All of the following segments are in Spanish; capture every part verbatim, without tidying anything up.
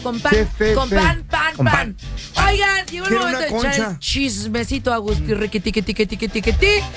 con pan, Fe, con fe. pan, pan, Con pan. Oigan, llegó el Quiero momento de una echar concha. el chismecito a Agustín, riquiti, tiqui, tiqui, tiqui.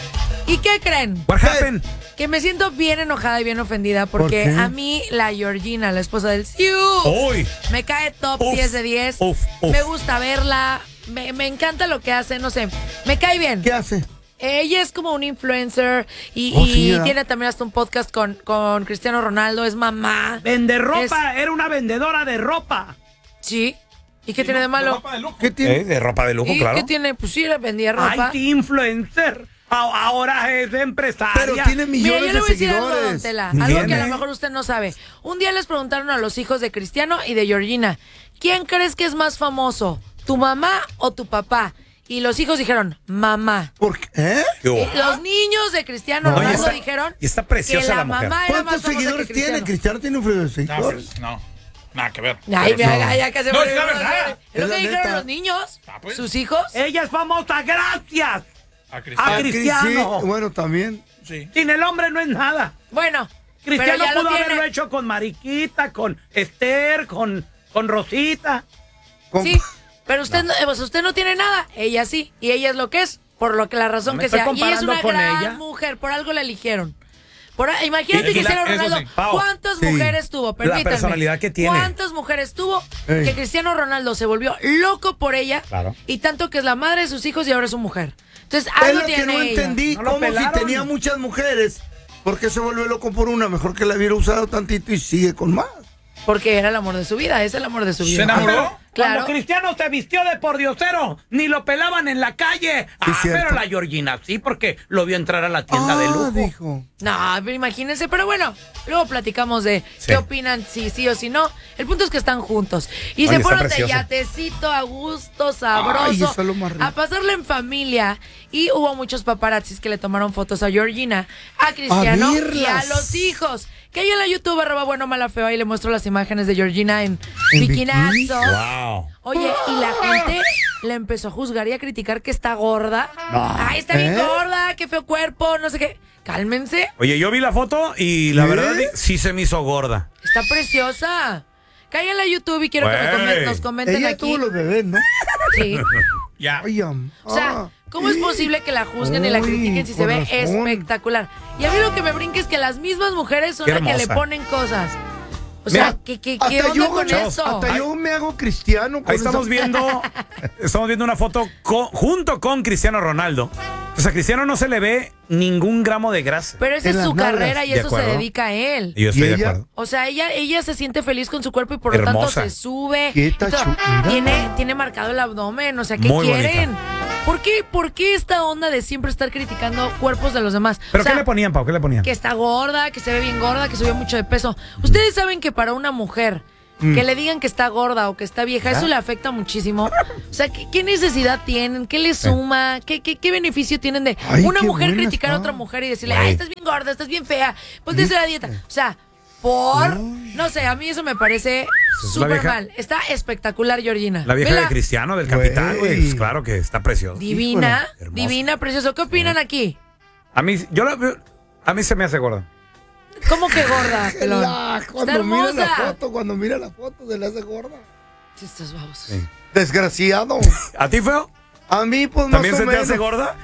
¿Y qué creen? What happened? Que me siento bien enojada y bien ofendida porque ¿Por qué? a mí la Georgina, la esposa del Siu, Uy. me cae top Uf, diez de diez. uf, uf. Me gusta verla, me, me encanta lo que hace, no sé, me cae bien. ¿Qué hace? Ella es como un influencer y, Oh, y sí, ¿verdad? tiene también hasta un podcast con, con Cristiano Ronaldo, es mamá. Vende ropa, era una vendedora de ropa. Sí. ¿Y qué tiene de malo? ¿Qué tiene? Eh, de ropa de lujo, ¿Y claro. qué tiene? Pues sí, le vendía ropa. Ay, influencer. A- Ahora es empresaria. Pero tiene Mira, millones yo le voy a de decir algo, don seguidores. Tela, Ni algo bien, que a ¿eh? lo mejor usted no sabe. Un día les preguntaron a los hijos de Cristiano y de Georgina, ¿quién crees que es más famoso, tu mamá o tu papá? Y los hijos dijeron, mamá. ¿Por qué? ¿Eh? ¿Qué hubo? Y los niños de Cristiano No, Ronaldo y está- dijeron y está preciosa que la, la mujer. mamá era más ¿Cuántos famosa seguidores que tiene? Cristiano. Cristiano tiene un No, seguidores. pues, no, nada que ver. Ay, Pero- mira, ya que se No, fue- es la verdad. Es lo Es que la dijeron neta. los niños, Ah, pues. sus hijos. Ella es famosa gracias A a Cristiano. Cristiano. Sí, bueno, también. Sí. Sin el hombre no es nada. Bueno, pero Cristiano ya lo pudo tiene. haberlo hecho con Mariquita, con Esther, con, con Rosita. Con- Sí, pero usted no. pues usted no tiene nada, ella sí, y ella es lo que es, por lo que la razón No me que estoy sea. Y ella es comparando una con gran ella. mujer, por algo la eligieron. Por, imagínate Y- y que la- Cristiano eso Ronaldo, sí. Pau, ¿cuántas sí. mujeres tuvo? Permítanme. personalidad que tiene. ¿Cuántas mujeres tuvo Ey. que Cristiano Ronaldo se volvió loco por ella? Claro. Y tanto que es la madre de sus hijos y ahora es su mujer. Entonces, Es algo lo que tiene no ella. entendí. No lo ¿Cómo si pelaron? tenía muchas mujeres? ¿Por qué se volvió loco por una? Mejor que la hubiera usado tantito y sigue con más. Porque era el amor de su vida, es el amor de su vida. ¿Se enamoró? Claro. Cuando Cristiano se vistió de pordiosero, ni lo pelaban en la calle. Sí, ah, cierto. pero la Georgina sí, porque lo vio entrar a la tienda de Ah, lujo. dijo. No, pero imagínense, pero bueno, luego platicamos de Sí. qué opinan, si sí o si no. El punto es que están juntos. Y Oye, se está fueron de precioso. yatecito a gusto, Ay, sabroso, eso es lo más rico. a pasarle en familia. Y hubo muchos paparazzis que le tomaron fotos a Georgina, a Cristiano y a verlas. los hijos. Que ahí en la YouTube, arroba bueno, mala, feo, ahí le muestro las imágenes de Georgina en, ¿En bikinazo. bikini? Wow. Oye, y la gente le empezó a juzgar y a criticar que está gorda. Ay, está bien ¿eh? gorda, qué feo cuerpo, no sé qué. Cálmense. Oye, yo vi la foto y la ¿Sí? verdad sí se me hizo gorda. Está preciosa. Cállala a YouTube y quiero que me Güey. comen- nos comenten Ella aquí. tuvo los bebés, ¿no? Sí. Ya. Ay, am- O sea, ah. ¿cómo es posible que la juzguen y la Uy, critiquen si se con ve razón. espectacular? Y a mí lo que me brinca es que las mismas mujeres son Qué las que le hermosa. ponen cosas. O sea, Mira, ¿qué, qué, Hasta qué onda yo, con chavos, esto? hasta yo me hago cristiano. con Ahí estamos esa- viendo, estamos viendo una foto co- junto con Cristiano Ronaldo. O sea, a Cristiano no se le ve ningún gramo de grasa. Pero esa En es su las nalgas. carrera y De eso se acuerdo. dedica a él. Y yo estoy ¿Y de ella? acuerdo. O sea, ella, ella se siente feliz con su cuerpo y por lo Hermosa. tanto se sube. Qué y todo. tachura. Tiene, tiene marcado el abdomen, o sea, ¿qué Muy quieren? ¿Por qué, ¿Por qué esta onda de siempre estar criticando cuerpos de los demás? ¿Pero O sea, qué le ponían, Pau? ¿Qué le ponían? que está gorda, que se ve bien gorda, que subió mucho de peso. Ustedes saben que para una mujer Mm. que le digan que está gorda o que está vieja, eso le afecta muchísimo. O sea, ¿qué, qué necesidad tienen? ¿Qué le suma? ¿Qué, qué, qué beneficio tienen de Ay, una qué mujer buena criticar a está. otra mujer y decirle, Güey. ay, estás bien gorda, estás bien fea, ponte a hacer la dieta? O sea, por... No sé, a mí eso me parece Es la súper vieja- mal. Está espectacular, Georgina. La vieja Vela, de Cristiano, del capitán, Güey. güey. Pues claro que está precioso. divina, Híjole, hermosa. divina, precioso. ¿Qué opinan aquí? A mí, yo la veo- a mí se me hace gorda. ¿Cómo que gorda, pelón? La- Está cuando mira la hermosa. foto, cuando mira la foto, se le hace gorda. Sí, estás baboso. Sí. Desgraciado. ¿A ti, feo? A mí, pues, más ¿También o se te menos. hace gorda?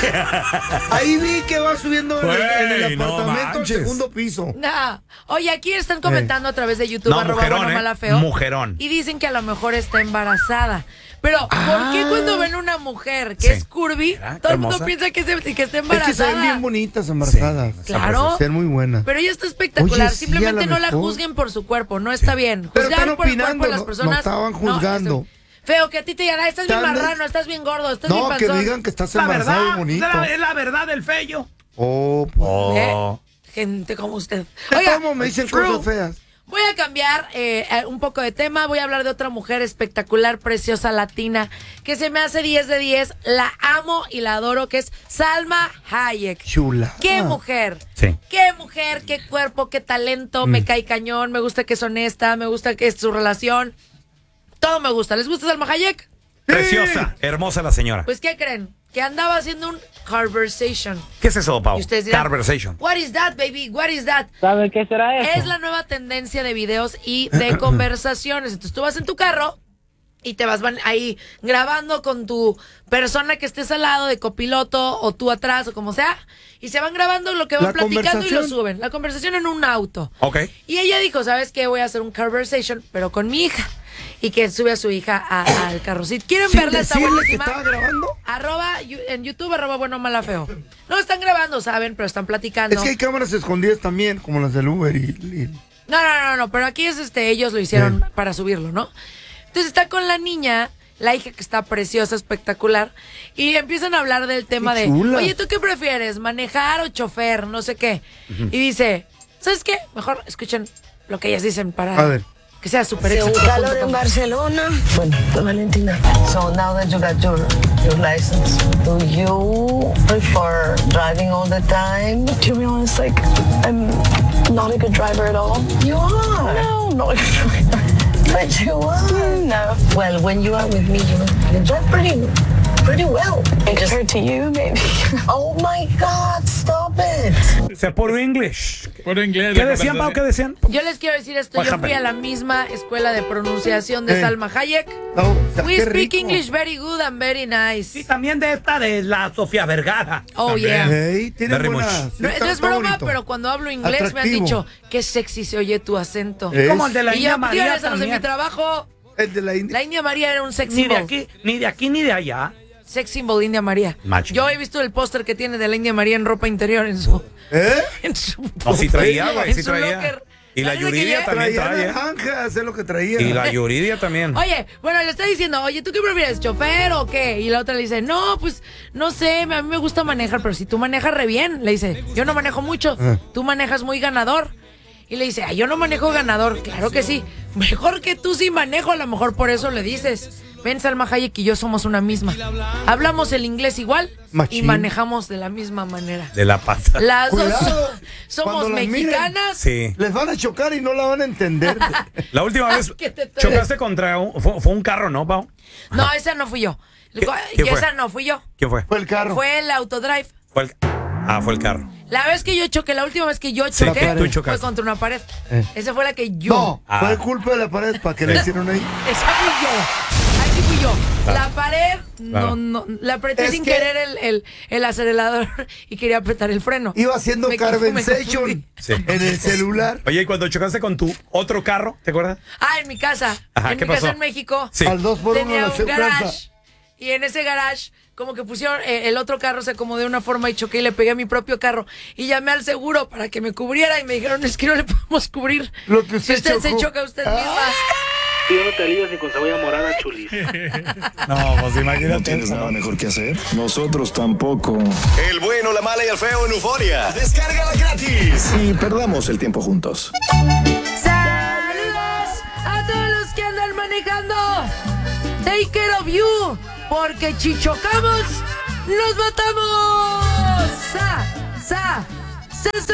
Ahí vi que va subiendo en el, en el Güey, no apartamento al manches. segundo piso. No. Oye, aquí están comentando a través de YouTube, No, arroba mujerón, bueno, ¿eh? mala, feo. Mujerón. Y dicen que a lo mejor está embarazada. Pero, ¿por qué cuando ven una mujer que Sí. es curvy, Mira, qué todo el mundo hermosa. piensa que, se- que está Es que se ven embarazada? bien bonitas embarazadas. Sí, Claro. Ser muy buenas. Pero ella está espectacular. Oye, sí, Simplemente a lo no la mejor. juzguen por su cuerpo. No está bien. Pero Juzgar están por el cuerpo opinando, de las no- personas. no estaban juzgando. está- Feo, que a ti te digan, "Ay, estás bien Están de- marrano, estás bien gordo, estás No, bien que panzón". digan que estás La embarazado y verdad, bonito. la- es la verdad del fello. Oh, pues. Oh. ¿Eh? Gente como usted. ¿De Oiga, cómo me dicen true. cosas feas? Voy a cambiar eh, eh, un poco de tema. Voy a hablar de otra mujer espectacular, preciosa, latina, que se me hace diez de diez. La amo y la adoro, que es Salma Hayek. Chula. ¡Qué Ah. mujer! Sí. ¡Qué mujer! ¡Qué cuerpo! ¡Qué talento! Me cae cañón. Me gusta que es honesta. Me gusta que es su relación. Todo me gusta. ¿Les gusta Salma Hayek? Preciosa, hermosa la señora. Pues, ¿qué creen? que andaba haciendo un conversation. ¿Qué es eso, Pau? Y ustedes dirán, Conversation. What is that, baby? What is that? ¿Sabe qué será eso? Es la nueva tendencia de videos y de conversaciones. Entonces tú vas en tu carro y te vas van ahí grabando con tu persona que estés al lado de copiloto o tú atrás o como sea. Y se van grabando lo que van La platicando y lo conversación. suben. La conversación en un auto. Ok. Y ella dijo, ¿sabes qué? Voy a hacer un conversation, pero con mi hija. Y que sube a su hija a- al carro. Si quieren Sin verla, está decirle que buenísima. estaba grabando. Arroba, yu- en YouTube, arroba bueno, mala, feo. No están grabando, ¿saben? Pero están platicando. Es que hay cámaras escondidas también, como las del Uber y... y- No, no, no, no, pero aquí es este, ellos lo hicieron Sí. para subirlo, ¿no? Entonces está con la niña, la hija que está preciosa, espectacular, y empiezan a hablar del tema Qué de, chulas. oye, ¿tú qué prefieres? ¿Manejar o chofer? No sé qué. Y dice, ¿sabes qué? Mejor escuchen lo que ellas dicen para A ver. que sea súper Hace un éxito. calor en Barcelona. Bueno, Valentina. So now that you got your, your license, do you prefer driving all the time? To be honest, like, I'm not a good driver at all. You are. No, not a good driver. But you are. No. Well, when you are with me, you, you drive pretty, pretty well. Compared to you, maybe. Oh my God, stop it. O sea, puro English. Puro inglés. ¿Qué la decían, Pau? ¿Qué conversación. decían? Yo les quiero decir esto, What yo fui happened? a la misma escuela de pronunciación de Eh. Salma Hayek. No, o sea, We qué speak rico. English very good and very Y nice. también de esta de la Sofía Vergara. Oh, También. yeah. Ey, tiene Very buena... much. sí, No, está- no es está broma, bonito. pero cuando hablo inglés me han Atractivo. dicho qué sexy se oye tu acento. Eh. Como el de la y India yo, María tío, en mi también. trabajo, El de la India. la India María era un sex Ni de symbol. aquí, ni de aquí, ni de allá. Sex symbol India María. Macho. Yo he visto el póster que tiene de la India María en ropa interior en su... ¿Eh? En su No, sí traía, güey, en sí su traía. locker. Y la Desde que Yuridia llegué- también Traía traía. naranjas, es lo que traía. Y la Yuridia también. Oye, bueno, le está diciendo, oye, ¿tú qué prefieres, chofer o qué? Y la otra le dice, no, pues, no sé, a mí me gusta manejar, pero si tú manejas re bien. Le dice, yo no manejo mucho, Ah. tú manejas muy ganador. Y le dice, ah, yo no manejo ganador. Claro que sí. Mejor que tú sí manejo, a lo mejor por eso le dices. Ven, Salma Hayek y yo somos una misma. Hablamos el inglés igual y Machín. manejamos de la misma manera. De la pata. Las dos Cuidado, so- somos cuando las miren. mexicanas. Sí. Les van a chocar y no la van a entender. La última vez ¿Qué te traes? chocaste contra un... Fue, fue un carro, ¿no, Pau? No, esa no fui yo. ¿Qué- quién fue? Esa no fui yo. ¿Quién fue? Fue el carro. Fue el autodrive. Fue el... Ah, fue el carro. La vez que yo choqué, la última vez que yo Sí, choqué, que tú fue chocaste. contra una pared. Eh. Esa fue la que yo. No, Ah. fue culpa de la pared para que le hicieron ahí. Esa fui yo. Ahí sí fui yo. Claro. La pared, Claro. no, no, la apreté Es sin que- querer el, el, el acelerador y quería apretar el freno. Iba haciendo Me confu- me Carvensation confundí. Sí. en el celular. Oye, y cuando chocaste con tu otro carro, ¿te acuerdas? Ah, en mi casa. Ajá, en ¿qué mi casa pasó? en México. Sí. Al dos por uno Tenía la un aseguranza. garage. Y en ese garage, como que pusieron eh, el otro carro, se acomodó de una forma y choqué y le pegué a mi propio carro. Y llamé al seguro para que me cubriera y me dijeron, es que no le podemos cubrir. Lo que Si usted usted se chocó. choca usted Ah. misma. Yo no te lías ni con cebolla morada, chulis. No, pues imagínate. ¿No tienes nada mejor que hacer? Nosotros tampoco. El bueno, la mala y el feo en Euforia. Descárgala gratis. Y perdamos el tiempo juntos. Saludos a todos los que andan manejando. Take care of you, porque si chocamos, nos matamos. Sa, sa, sa, sa.